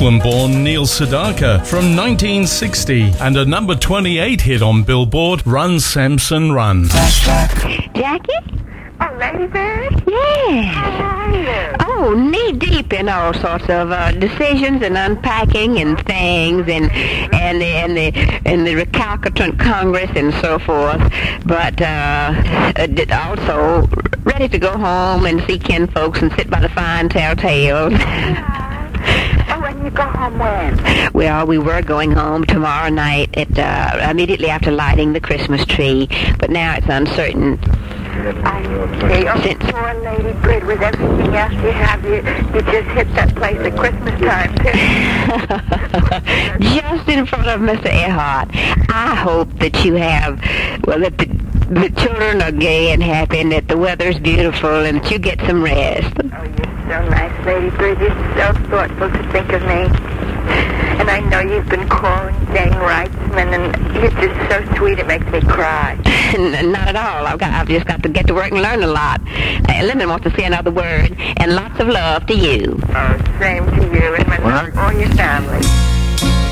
Brooklyn-born Neil Sedaka from 1960 and a number 28 hit on Billboard, Run Samson Run. Jackie? Oh, Lady Bird? Yes. How are you? Oh, knee-deep in all sorts of decisions and unpacking and things and the recalcitrant Congress and so forth. But also ready to go home and see kinfolks and sit by the fire and tell tales. Oh, and you go home when? Well, we were going home tomorrow night at immediately after lighting the Christmas tree, but now it's uncertain. I see. Oh, poor Lady Bird, with everything else you have, you just hit that place at Christmas time, too. Just in front of Mr. Earhart. I hope that you have, well, that the children are gay and happy and that the weather's beautiful and that you get some rest. Oh, you're so nice, Lady Bird. You're so thoughtful to think of me. And I know you've been calling Jane Reitzman, and you're just so sweet, it makes me cry. Not at all. I've just got to get to work and learn a lot. Lyndon wants to say another word, and lots of love to you. Oh, same to you and all your family.